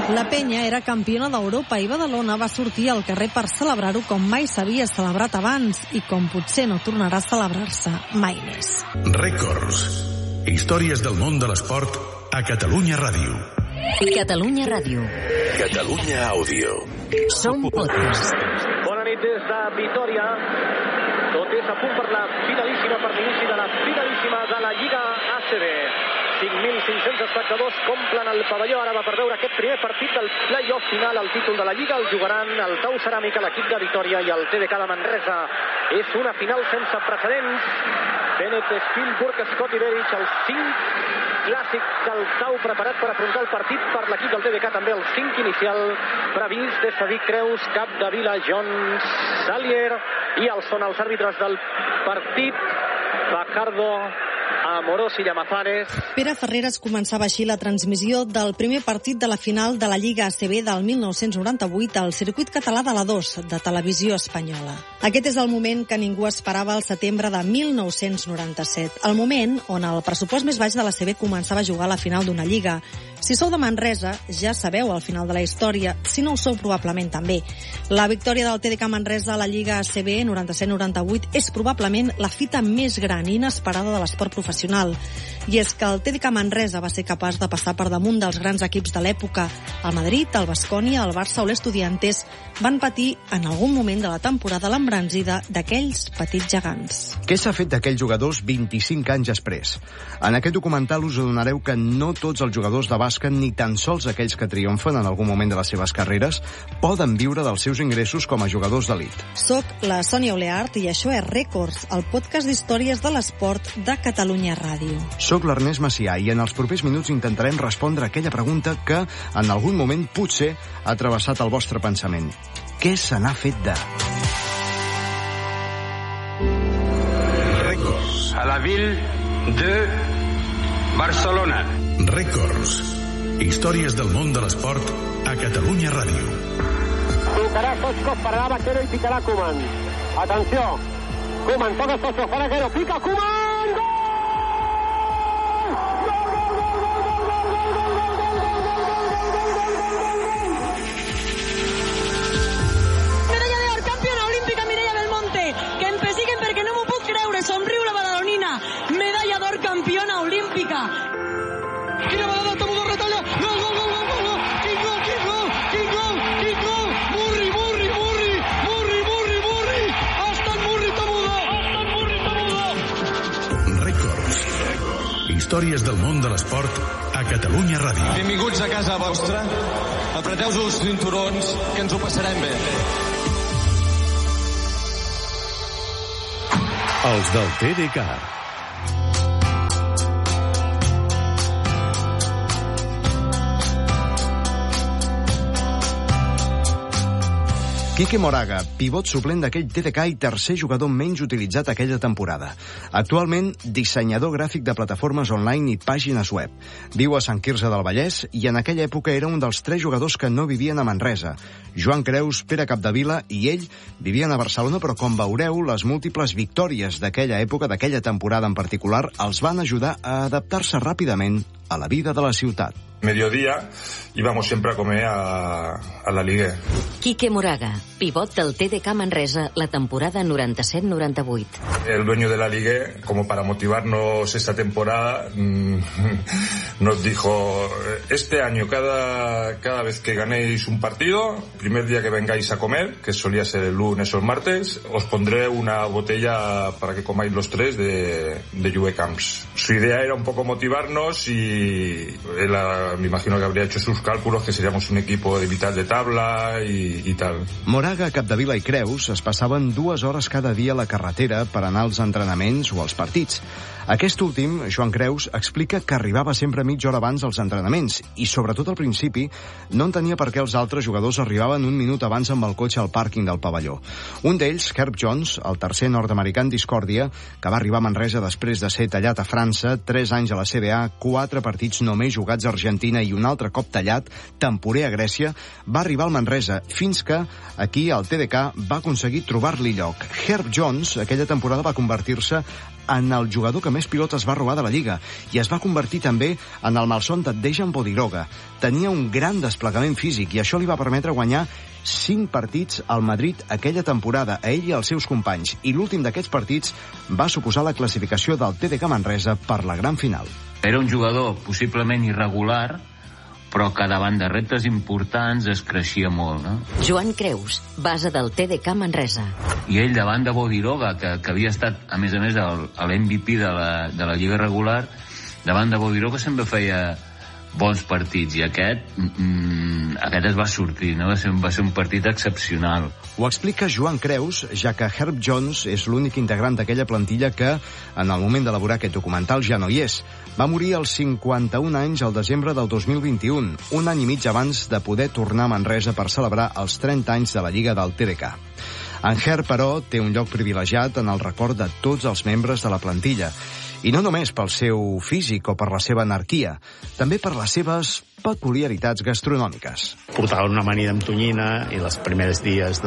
La penya era campiona d'Europa i Badalona va sortir al carrer per celebrar-ho com mai s'havia celebrat abans i com potser no tornarà a celebrar-se mai més. Rècords. Històries del món de l'esport a Catalunya Ràdio. Catalunya Ràdio. Catalunya Àudio. Som podcast. Bona nit des de Vitòria. Tot és a punt per la finalíssima, per l'inici de la finalíssima de la Lliga ACB. 5.500 espectadors complen el pavelló Àraba per veure aquest primer partit del play-off final al títol de la Lliga. El jugaran el Tau Ceràmica, l'equip de Vitòria i el TDK de Manresa. És una final sense precedents. Bennett, Spielberg, Scott Iberich, els 5 clàssics del Tau preparat per afrontar el partit per l'equip del TDK, també el 5 inicial previst de Sadiq Creus, Capdevila, Jones, Salier i els són els àrbitres del partit, Fajardo, Amorós i Llamazares. Pere Ferreres començava així la transmissió del primer partit de la final de la Lliga ACB del 1998 al circuit català de la 2 de Televisió Espanyola. Aquest és el moment que ningú esperava al setembre de 1997, el moment on el pressupost més baix de l'ACB començava a jugar a la final d'una lliga. Si sou de Manresa, ja sabeu el final de la història, si no ho sou probablement també. La victòria del TDK Manresa a la Lliga ACB 97-98 és probablement la fita més gran i inesperada de l'esport professional. I és que el TDK Manresa va ser capaç de passar per damunt dels grans equips de l'època. El Madrid, el Baskonia, el Barça o l'Estudiantes van patir en algun moment de la temporada l'embranzida d'aquells petits gegants. Què s'ha fet d'aquells jugadors 25 anys després? En aquest documental us adonareu que no tots els jugadors de bàsquet, ni tan sols aquells que triomfen en algun moment de les seves carreres, poden viure dels seus ingressos com a jugadors d'elit. Soc la Sònia Oleart i això és Rècords, el podcast d'històries de l'esport de Catalunya Ràdio. Soc l'Ernest Macià i en els propers minuts intentarem respondre a aquella pregunta que en algun moment potser ha travessat el vostre pensament. Què se n'ha fet de... Rècords. A la ville de Barcelona. Rècords. Històries del món de l'esport a Catalunya Ràdio. Tocarà Soscos per la Vaquero i picarà Koeman. Atenció. Koeman toca Soscos per Vaquero. Pica Koeman. Gol! Somriu la badalonina, medalla d'or campiona olímpica. Quina balada, Tamudo retalla, gol, gol, gol, gol, gol, quin gol, quin gol, quin gol, quin gol, Murri, Murri, Murri, Murri, Murri, Murri, ha estat Murri, Tamudo, ha estat Murri, Tamudo. Rècords. Històries del món de l'esport a Catalunya Ràdio. Benvinguts a casa vostra, apreteu-vos els cinturons, que ens ho passarem bé. Els del TDK. Quique Moraga, pivot suplent d'aquell TDK i tercer jugador menys utilitzat aquella temporada. Actualment, dissenyador gràfic de plataformes online i pàgines web. Viu a Sant Quirze del Vallès i en aquella època era un dels 3 jugadors que no vivien a Manresa. Joan Creus, Pere Capdevila i ell vivien a Barcelona, però com veureu, les múltiples victòries d'aquella època, d'aquella temporada en particular, els van ajudar a adaptar-se ràpidament a la vida de la ciutat. Mediodía íbamos siempre a comer a la Liga. Quique Moraga, pivot del TDK Manresa la temporada 97-98. El dueño de la Liga, como para motivarnos esta temporada, nos dijo: este año cada vez que ganéis un partido, primer día que vengáis a comer, que solía ser el lunes o el martes, os pondré una botella para que comáis los 3 de Juve Camps. Su idea era un poco motivarnos y él me imagino que habría hecho sus cálculos, que seríamos un equipo de mitad de tabla y tal. Moraga, Capdevila i Creus es passaven 2 hores cada dia a la carretera per anar als entrenaments o als partits. Aquest últim, Joan Creus, explica que arribava sempre mitja hora abans als entrenaments i, sobretot al principi, no entenia per què els altres jugadors arribaven un minut abans amb el cotxe al pàrquing del pavelló. Un d'ells, Herb Jones, el tercer nord-americà en discòrdia, que va arribar a Manresa després de ser tallat a França, 3 anys a la CBA, 4 partits només jugats a Argentina i un altre cop tallat, temporer a Grècia, va arribar al Manresa, fins que aquí el TDK va aconseguir trobar-li lloc. Herb Jones aquella temporada va convertir-se en el jugador que més pilotes va robar de la Lliga i es va convertir també en el malson de Dejan Bodiroga. Tenia un gran desplegament físic i això li va permetre guanyar 5 partits al Madrid aquella temporada, a ell i als seus companys, i l'últim d'aquests partits va suposar la classificació del TDK Manresa per la gran final. Era un jugador possiblement irregular, però que davant de reptes importants es creixia molt, no? Joan Creus, base del TDK Manresa. I ell davant de Bodiroga, que havia estat, a més, l'MVP de la Lliga regular, davant de Bodiroga sempre feia bons partits, i aquest es va sortir, no? Va ser un partit excepcional. Ho explica Joan Creus, ja que Herb Jones és l'únic integrant d'aquella plantilla que, en el moment d'elaborar aquest documental, ja no hi és. Va morir als 51 anys al desembre del 2021, un any i mig abans de poder tornar a Manresa per celebrar els 30 anys de la Lliga del TDK. En Herb, però, té un lloc privilegiat en el record de tots els membres de la plantilla. I no només pel seu físic o per la seva anarquia, també per les seves peculiaritats gastronòmiques. Portaven una amanida amb tonyina i els primers dies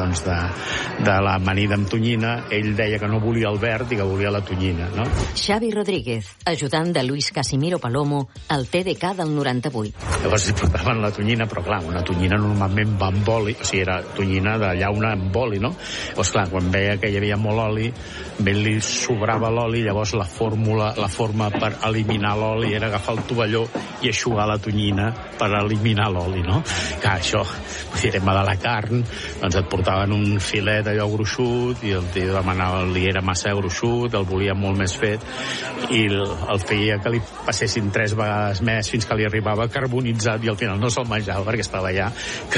de l'amanida amb tonyina ell deia que no volia el verd i que volia la tonyina, no? Xavi Rodríguez, ajudant de Luis Casimiro Palomo al TDK del 98. Llavors hi portaven la tonyina, però clar, una tonyina normalment va amb oli, o sigui, era tonyina de llauna amb oli, no? Llavors clar, quan veia que hi havia molt oli, ell li sobrava l'oli, llavors la forma per eliminar l'oli era agafar el tovalló i eixugar la tonyina per eliminar l'oli, no? Clar, això, si tema de la carn, doncs et portaven un filet allò gruixut i el tio demanava, li era massa gruixut, el volia molt més fet i el feia que li passessin 3 vegades més fins que li arribava carbonitzat i al final no se'l menjava perquè estava allà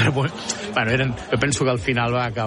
Bueno, jo penso que al final va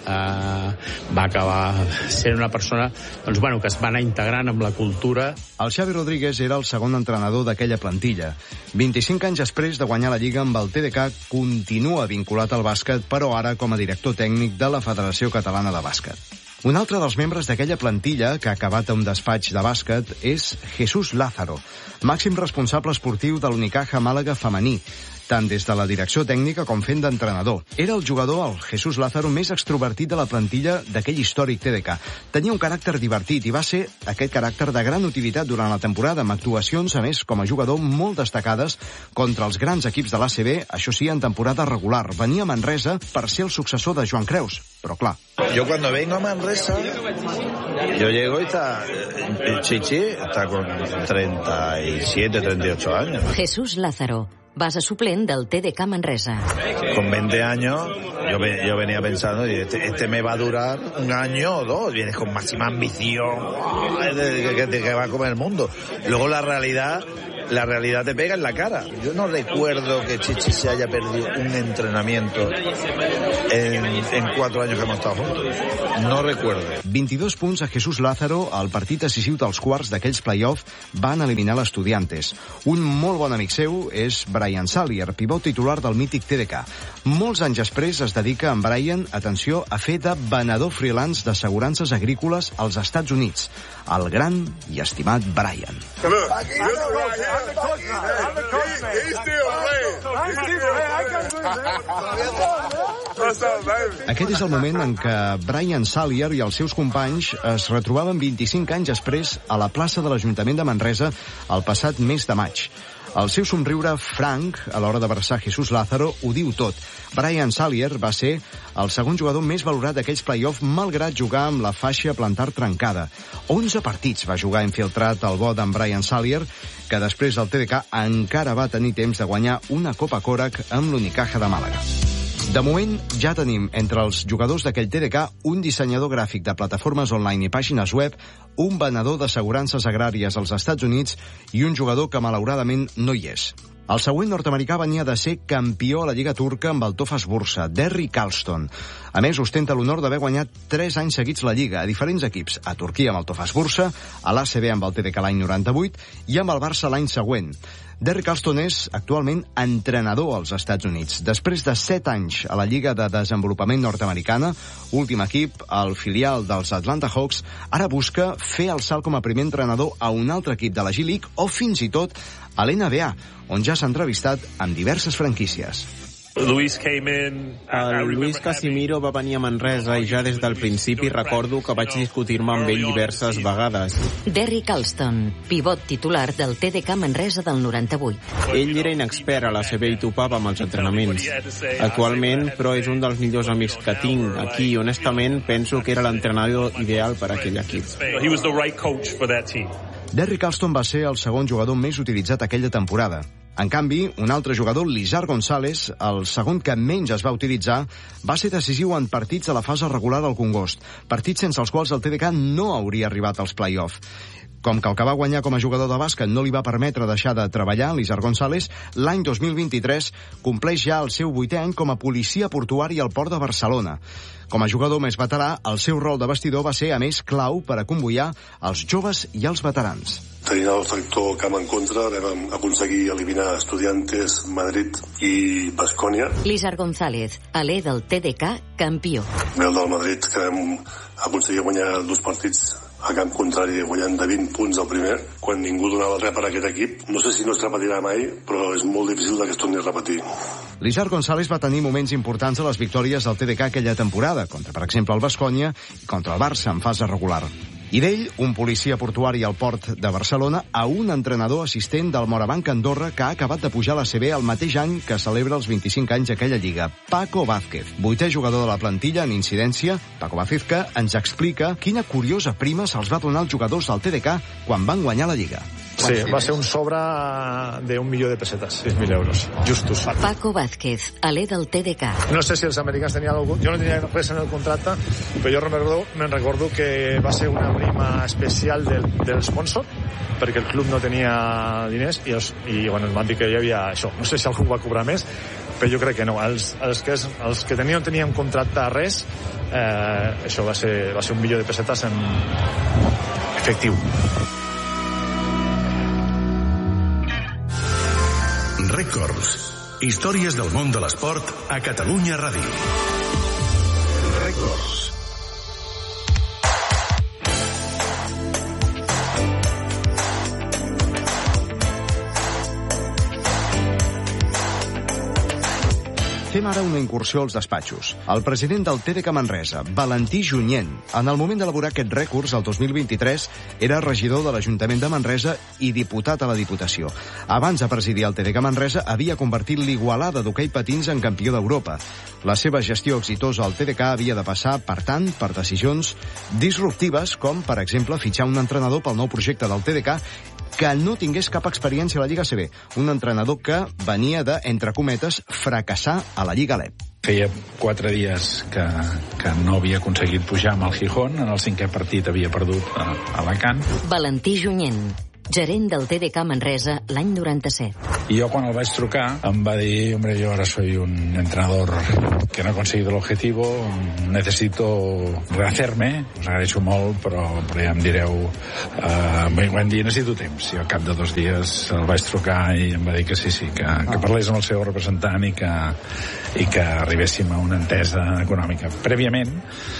acabar sent una persona que es va anar integrant amb la cultura. El Xavi Rodríguez era el segon entrenador d'aquella plantilla. 25 anys després de guanyar la Lliga amb el TDK, continua vinculat al bàsquet, però ara com a director tècnic de la Federació Catalana de Bàsquet. Un altre dels membres d'aquella plantilla que ha acabat a un despatx de bàsquet és Jesús Lázaro, màxim responsable esportiu de l'Unicaja Màlaga femení, tant des de la direcció tècnica com fent d'entrenador. Era el jugador, el Jesús Lázaro, més extrovertit de la plantilla d'aquell històric TDK. Tenia un caràcter divertit i va ser aquest caràcter de gran utilitat durant la temporada, amb actuacions, a més, com a jugador molt destacades contra els grans equips de l'ACB, això sí, en temporada regular. Venia a Manresa per ser el successor de Joan Creus, però clar. Yo cuando vengo a Manresa, yo llego y está Chichi, está con 37, 38 años. Jesús Lázaro, base suplent del TDK Manresa. Con 20 años yo venía pensando, este me va a durar un año o 2, vienes con máxima ambición, que va a comer el mundo. Luego la realidad te pega en la cara. Yo no recuerdo que Chichi se haya perdido un entrenamiento en 4 años que hemos estado juntos. No recuerdo. 22 punts a Jesús Lázaro al partit decisiu dels quarts d'aquells play-off van eliminar l'Estudiantes. Un molt bon amic seu és Brian Salier, pivot titular del mític TDK. Molts anys després es dedica en Brian, atenció, a fer de venedor freelance d'assegurances agrícoles als Estats Units. El gran i estimat Brian. Aquest és el moment en què Brian Salier i els seus companys es retrobaven 25 anys després a la plaça de l'Ajuntament de Manresa el passat mes de maig. El seu somriure franc a l'hora d'abraçar Jesús Lázaro ho diu tot. Brian Salier va ser el segon jugador més valorat d'aquells play-off, malgrat jugar amb la faixa plantar trencada. 11 partits va jugar infiltrat al bo d'en Brian Salier, que després del TDK encara va tenir temps de guanyar una Copa Korak amb l'Unicaja de Màlaga. De moment, ja tenim entre els jugadors d'aquell TDK un dissenyador gràfic de plataformes online i pàgines web, un venedor d'assegurances agràries als Estats Units i un jugador que malauradament no hi és. El següent nord-americà venia de ser campió a la Lliga Turca amb el Tofas Bursa, Derrick Alston. A més, ostenta l'honor d'haver guanyat 3 anys seguits la Lliga a diferents equips, a Turquia amb el Tofas Bursa, a l'ACB amb el TDK l'any 98 i amb el Barça l'any següent. Derrick Alston és actualment entrenador als Estats Units. Després de 7 anys a la Lliga de Desenvolupament Nord-Americana, últim equip, el filial dels Atlanta Hawks, ara busca fer el salt com a primer entrenador a un altre equip de la G-League o fins i tot a l'NBA, on ja s'ha entrevistat amb diverses franquícies. El Luis Casimiro va venir a Manresa i ja des del principi recordo que vaig discutir-me amb ell diverses vegades. Derrick Alston, pivot titular del TDK Manresa del 98. Ell era inexpert a la CB i topava amb els entrenaments. Actualment, però, és un dels millors amics que tinc aquí i honestament penso que era l'entrenador ideal per a aquell equip. Derrick Alston va ser el segon jugador més utilitzat aquella temporada. En canvi, un altre jugador, Lizard González, el segon que menys es va utilitzar, va ser decisiu en partits a la fase regular al Congost, partits sense els quals el TDK no hauria arribat als play-off. Com que el que va guanyar com a jugador de bàsquet no li va permetre deixar de treballar, Lizard González, l'any 2023 compleix ja el seu 8è any com a policia portuari al Port de Barcelona. Com a jugador més veterà, el seu rol de vestidor va ser, a més, clau per a convoiar els joves i els veterans. Tenint el factor camp en contra, vam aconseguir eliminar Estudiantes, Madrid i Baskonia. Lizard González, alè del TDK, campió. Ve el del Madrid, que vam aconseguir guanyar 2 partits a camp contrari, guanyant de 20 punts al primer, quan ningú donava res per a aquest equip. No sé si no es repetirà mai, però és molt difícil que es torni a repetir. Lizard González va tenir moments importants a les victòries del TDK aquella temporada, contra, per exemple, el Baskonia i contra el Barça en fase regular. I d'ell, un policia portuari al Port de Barcelona, a un entrenador assistent del Morabanc Andorra que ha acabat de pujar a la CB el mateix any que celebra els 25 anys d'aquella lliga, Paco Vázquez, 8è jugador de la plantilla en incidència. Paco Vázquez que ens explica quina curiosa prima se'ls va donar als jugadors del TDK quan van guanyar la lliga. Sí, va ser un sobre de 1 milió de pessetes, 6.000 euros, justos. Paco Vázquez, alè del TDK. No sé si els americans tenien algun... Jo no tenia res en el contracte, però jo me'n recordo que va ser una prima especial del sponsor, perquè el club no tenia diners i bueno, em van dir que hi havia això. No sé si algú va cobrar més, però jo crec que no. Els que tenien contracte a res, això va ser 1 milió de pessetes en efectiu. Records. Històries del món de l'esport a Catalunya Ràdio. Records. Fem ara una incursió als despatxos. El president del TDK Manresa, Valentí Junyent, en el moment d'elaborar aquest rècords, el 2023, era regidor de l'Ajuntament de Manresa i diputat a la Diputació. Abans de presidir el TDK Manresa, havia convertit l'Igualada d'hoquei patins en campió d'Europa. La seva gestió exitosa al TDK havia de passar, per tant, per decisions disruptives, com, per exemple, fitxar un entrenador pel nou projecte del TDK que no tingués cap experiència a la Lliga CB. Un entrenador que venia de, entre cometes, fracassar a la Lliga LEP. Feia 4 dies que no havia aconseguit pujar amb el Gijón. En el 5è partit havia perdut a Alacant. Valentí Junyent, gerent del TDK Manresa l'any 97. Y yo cuando el vais a trucar em va dir, hombre, yo ahora soy un entrenador que no he conseguido el objetivo, necesito rehacerme, us agraeixo molt, però ja em direu, m'ho van dir, necessito temps. I al cap de 2 dies el vaig trucar i em va dir que sí, que parlés amb el seu representant i que arribéssim a una entesa econòmica. Prèviament,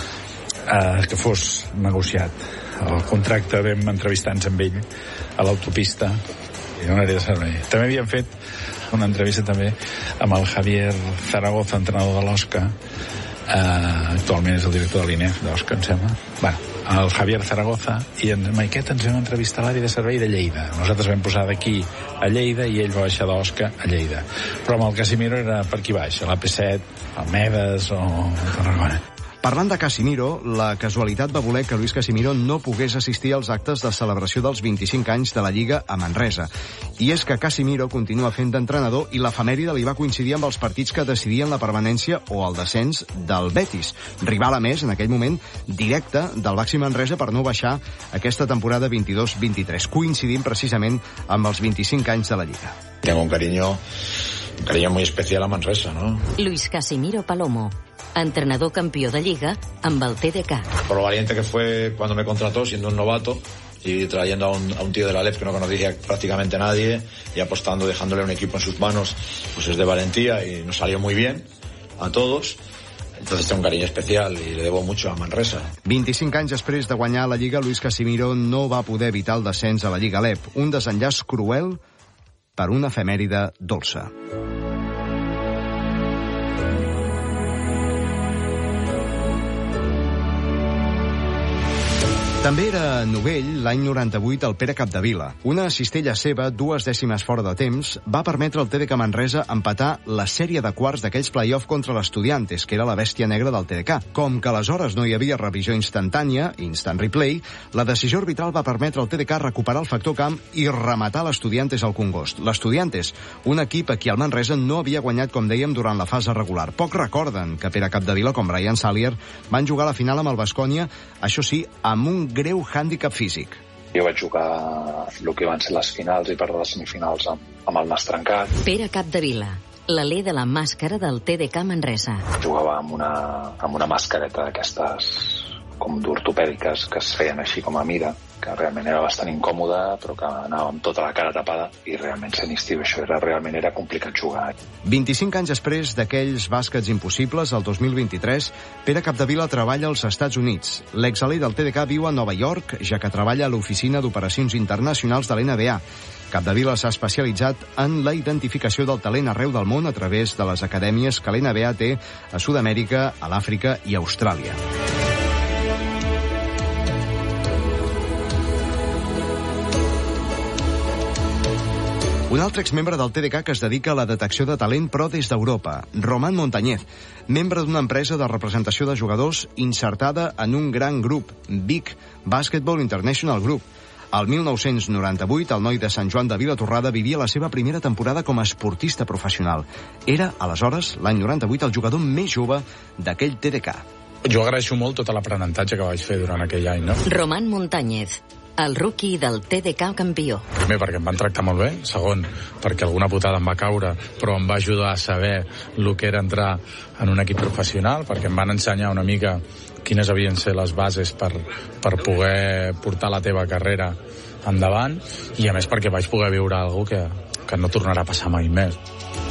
que fos negociat el contracte, vam entrevistar-nos amb ell a l'autopista i a una àrea de servei. També havíem fet una entrevista també amb el Javier Zaragoza, entrenador de l'Osca, actualment és el director de l'INEF d'Osca, em sembla. El Javier Zaragoza, i en Maiquet ens vam entrevistar a l'àrea de servei de Lleida. Nosaltres vam posar d'aquí a Lleida i ell va baixar d'Osca a Lleida. Però amb el Casimiro era per aquí baix, a l'AP7, al Medes o a Tarragona. Parlant de Casimiro, la casualitat va voler que Luis Casimiro no pogués assistir als actes de celebració dels 25 anys de la Lliga a Manresa. I és que Casimiro continua fent d'entrenador i l'efemèride li va coincidir amb els partits que decidien la permanència o el descens del Betis. Rival, a més, en aquell moment, directe del Baxi Manresa per no baixar aquesta temporada 22-23, coincidint precisament amb els 25 anys de la Lliga. Tengo un cariño muy especial a Manresa, ¿no? Luis Casimiro Palomo, entrenador campió de Lliga amb el TDK. Por lo valiente que fue cuando me contrató, siendo un novato, y trayendo a un tío de la LEF que no conocía prácticamente a nadie y apostando, dejándole un equipo en sus manos, pues es de valentía y nos salió muy bien a todos. Entonces tengo un cariño especial i le debo mucho a Manresa. 25 anys després de guanyar la Lliga, Luis Casimiro no va poder evitar el descens a la Lliga LEP. Un desenllaç cruel per una efemèride dolça. També era novell l'any 98 el Pere Capdevila. Una cistella seva, 2 dècimes fora de temps, va permetre al TDK Manresa empatar la sèrie de quarts d'aquells play-off contra l'Estudiantes, que era la bèstia negra del TDK. Com que aleshores no hi havia revisió instantània, instant replay, la decisió arbitral va permetre al TDK recuperar el factor camp i rematar l'Estudiantes al Congost. L'Estudiantes, un equip a qui el Manresa no havia guanyat, com dèiem, durant la fase regular. Poc recorden que Pere Capdevila, com Brian Salier, van jugar a la final amb el Baskonia, això sí, amb un greu hàndicap físic. Jo vaig jugar el que van ser les finals i part de les semifinals amb el nas trencat. Pere Capdevila, l'alè de la màscara del TDK Manresa. Jugava amb una mascareta d'aquestes com d'ortopèdiques que es feien així com a mida, que realment era bastant incòmoda, però que anava amb tota la cara tapada i realment sent estiu això realment era complicat jugar. 25 anys després d'aquells bàsquets impossibles, el 2023, Pere Capdevila treballa als Estats Units. L'exalè del TDK viu a Nova York, ja que treballa a l'Oficina d'Operacions Internacionals de l'NBA. Capdevila s'ha especialitzat en la identificació del talent arreu del món a través de les acadèmies que l'NBA té a Sud-amèrica, a l'Àfrica i a Austràlia. Un altre exmembre del TDK que es dedica a la detecció de talent, però des d'Europa, Román Montañez, membre d'una empresa de representació de jugadors insertada en un gran grup, Big Basketball International Group. Al 1998, el noi de Sant Joan de Vilatorrada vivia la seva primera temporada com a esportista professional. Era, aleshores, l'any 98, el jugador més jove d'aquell TDK. Jo agraeixo molt tot l'aprenentatge que vaig fer durant aquell any, no? Román Montañez, el rookie del TDK campió. Primer, perquè em van tractar molt bé. Segon, perquè alguna putada em va caure, però em va ajudar a saber el que era entrar en un equip professional, perquè em van ensenyar una mica quines havien ser les bases per poder portar la teva carrera endavant, i a més perquè vaig poder viure alguna cosa que no tornarà a passar mai més.